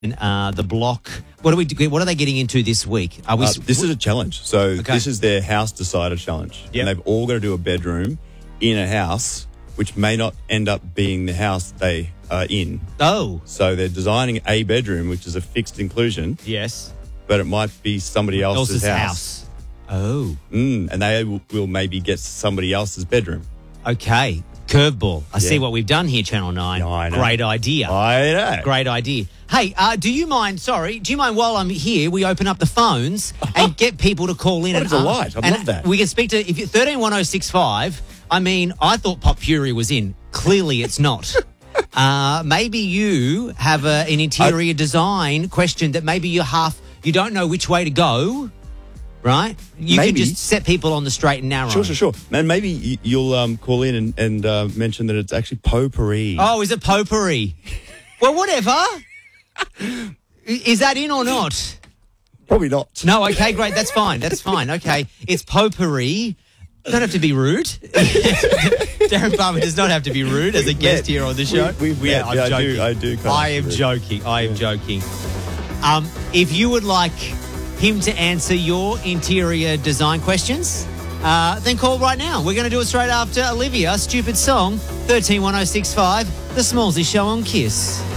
the block. What are they getting into this week? This is a challenge. So Okay. this is their house decider challenge. Yep. And they've all got to do a bedroom in a house which may not end up being the house they are in. Oh, So they're designing a bedroom, which is a fixed inclusion, yes. but it might be somebody else's house. Oh, And they will maybe get somebody else's bedroom. okay. Curveball. I see Yeah. what we've done here, Channel 9. Yeah, I know. Great idea. I know. Great idea. Hey, do you mind while I'm here, we open up the phones and get people to call in? What and a delight. I'd and love that. We can speak to, if you 131065, I mean, I thought Pop Fury was in. Clearly it's not. Maybe you have an interior design question that maybe you don't know which way to go, right? You can Maybe. just set people on the straight and narrow. Sure. And maybe you'll call in and mention that it's actually potpourri. Oh, is it potpourri? Well, whatever. Is that in or not? Probably not. No, okay, great. That's fine. Okay. It's potpourri. Don't have to be rude. Darren Palmer does not have to be rude as a guest here on the show. We've met. I'm Yeah, joking. I do kind of I am rude. joking. I am joking. If you would like him to answer your interior design questions, then call right now. We're going to do it straight after Olivia, Stupid Song, 131065, The Smallsy Show on KISS.